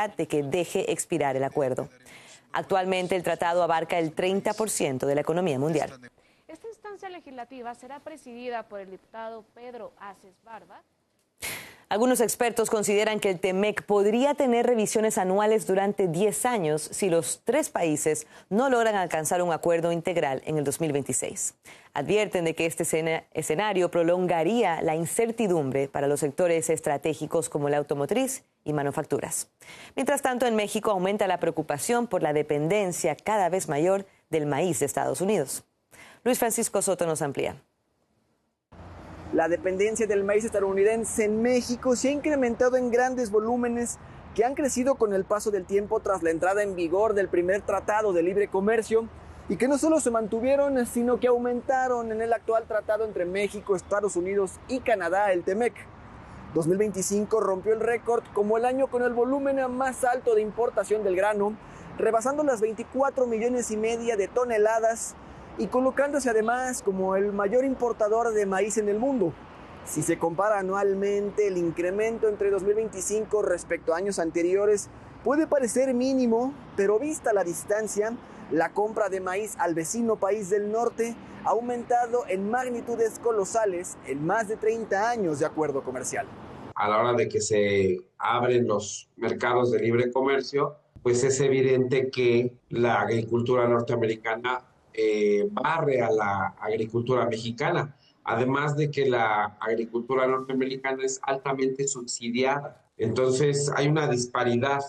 posibilidad de que deje expirar el acuerdo. Actualmente el tratado abarca el 30% de la economía mundial. Esta instancia legislativa será presidida por el diputado Pedro Aces Barba. Algunos expertos consideran que el TEMEC podría tener revisiones anuales durante 10 años si los tres países no logran alcanzar un acuerdo integral en el 2026. Advierten de que este escenario prolongaría la incertidumbre para los sectores estratégicos como la automotriz y manufacturas. Mientras tanto, en México aumenta la preocupación por la dependencia cada vez mayor del maíz de Estados Unidos. Luis Francisco Soto nos amplía. La dependencia del maíz estadounidense en México se ha incrementado en grandes volúmenes que han crecido con el paso del tiempo tras la entrada en vigor del primer tratado de libre comercio y que no solo se mantuvieron, sino que aumentaron en el actual tratado entre México, Estados Unidos y Canadá, el TEMEC. 2025 rompió el récord como el año con el volumen más alto de importación del grano, rebasando las 24,5 millones de toneladas y colocándose además como el mayor importador de maíz en el mundo. Si se compara anualmente, el incremento entre 2025 respecto a años anteriores puede parecer mínimo, pero vista la distancia, la compra de maíz al vecino país del norte ha aumentado en magnitudes colosales en más de 30 años de acuerdo comercial. A la hora de que se abren los mercados de libre comercio, pues es evidente que la agricultura norteamericana barre a la agricultura mexicana, además de que la agricultura norteamericana es altamente subsidiada. Entonces hay una disparidad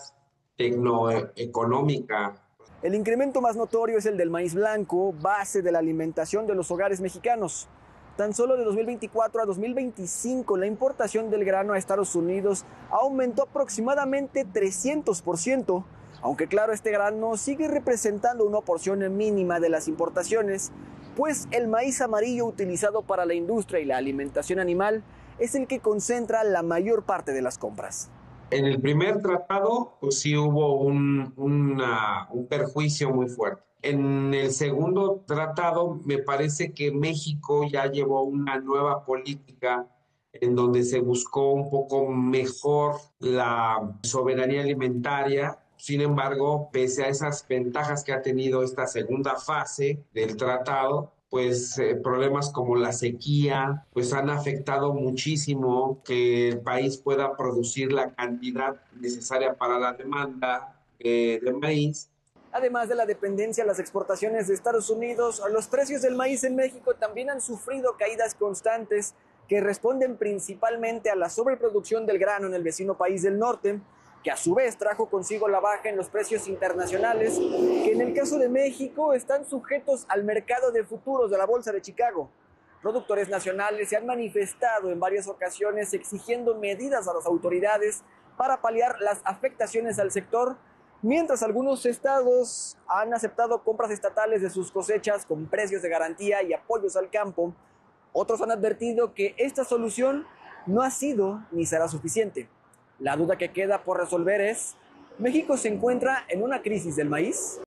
tecnoeconómica. El incremento más notorio es el del maíz blanco, base de la alimentación de los hogares mexicanos. Tan solo de 2024 a 2025, la importación del grano a Estados Unidos aumentó aproximadamente 300%, aunque claro, este grano sigue representando una porción mínima de las importaciones, pues el maíz amarillo utilizado para la industria y la alimentación animal es el que concentra la mayor parte de las compras. En el primer tratado, pues sí hubo un perjuicio muy fuerte. En el segundo tratado, me parece que México ya llevó una nueva política en donde se buscó un poco mejor la soberanía alimentaria. Sin embargo, pese a esas ventajas que ha tenido esta segunda fase del tratado, pues problemas como la sequía, pues han afectado muchísimo que el país pueda producir la cantidad necesaria para la demanda de maíz. Además de la dependencia a las exportaciones de Estados Unidos, los precios del maíz en México también han sufrido caídas constantes que responden principalmente a la sobreproducción del grano en el vecino país del norte, que a su vez trajo consigo la baja en los precios internacionales, que en el caso de México están sujetos al mercado de futuros de la Bolsa de Chicago. Productores nacionales se han manifestado en varias ocasiones exigiendo medidas a las autoridades para paliar las afectaciones al sector, mientras algunos estados han aceptado compras estatales de sus cosechas con precios de garantía y apoyos al campo. Otros han advertido que esta solución no ha sido ni será suficiente. La duda que queda por resolver es, ¿México se encuentra en una crisis del maíz?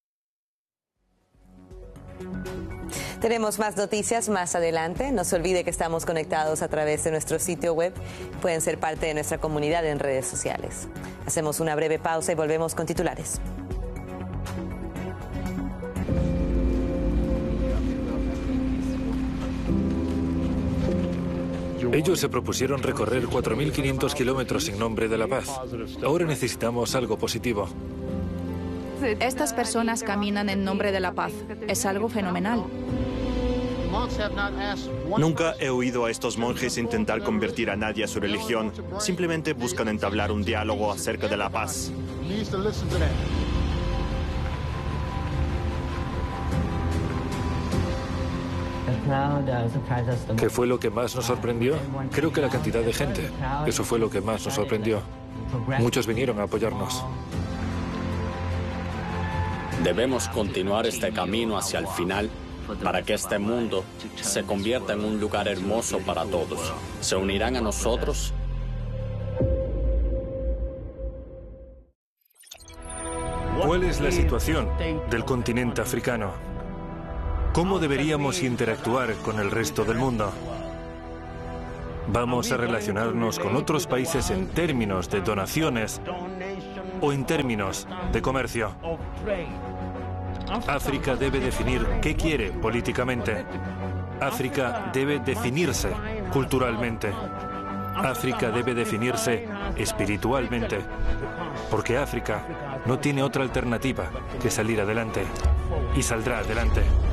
Tenemos más noticias más adelante. No se olvide que estamos conectados a través de nuestro sitio web. Pueden ser parte de nuestra comunidad en redes sociales. Hacemos una breve pausa y volvemos con titulares. Ellos se propusieron recorrer 4.500 kilómetros en nombre de la paz. Ahora necesitamos algo positivo. Estas personas caminan en nombre de la paz. Es algo fenomenal. Nunca he oído a estos monjes intentar convertir a nadie a su religión. Simplemente buscan entablar un diálogo acerca de la paz. ¿Qué fue lo que más nos sorprendió? Creo que la cantidad de gente. Eso fue lo que más nos sorprendió. Muchos vinieron a apoyarnos. Debemos continuar este camino hacia el final para que este mundo se convierta en un lugar hermoso para todos. ¿Se unirán a nosotros? ¿Cuál es la situación del continente africano? ¿Cómo deberíamos interactuar con el resto del mundo? ¿Vamos a relacionarnos con otros países en términos de donaciones o en términos de comercio. África debe definir qué quiere políticamente. África debe definirse culturalmente. África debe definirse espiritualmente. Porque África no tiene otra alternativa que salir adelante. Y saldrá adelante.